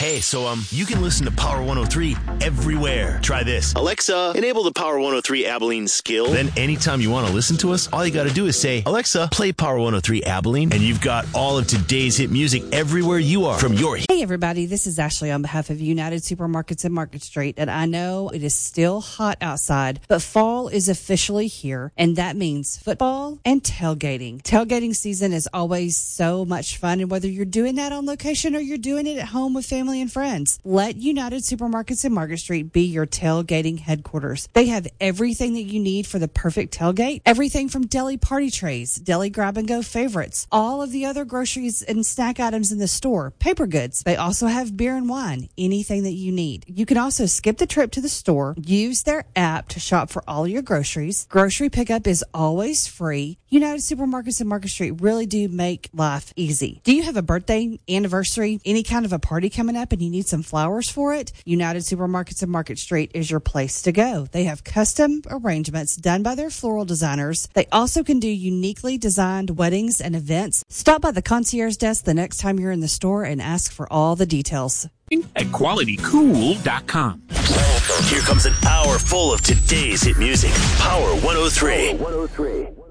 Hey, so you can listen to Power 103 everywhere. Try this. Alexa, enable the Power 103 Abilene skill. Then anytime you want to listen to us, all you got to do is say, Alexa, play Power 103 Abilene, and you've got all of today's hit music everywhere you are from your... Hey, everybody. This is Ashley on behalf of United Supermarkets and Market Street, and I know it is still hot outside, but fall is officially here, and that means football and tailgating. Tailgating season is always so much fun, and whether you're doing that on location or you're doing it at home with family and friends, let United Supermarkets and Market Street be your tailgating headquarters. They have everything that you need for the perfect tailgate, everything from deli party trays, deli grab-and-go favorites, all of the other groceries and snack items in the store, paper goods. They also have beer and wine, anything that you need. You can also skip the trip to the store, use their app to shop for all your groceries. Grocery pickup is always free. United Supermarkets and Market Street really do make life easy. Do you have a birthday, anniversary, any kind of a party coming up and you need some flowers for it? United Supermarkets and Market Street is your place to go. They have custom arrangements done by their floral designers. They also can do uniquely designed weddings and events. Stop by the concierge desk the next time you're in the store and ask for all the details. At qualitycool.com. Here comes an hour full of today's hit music. Power 103.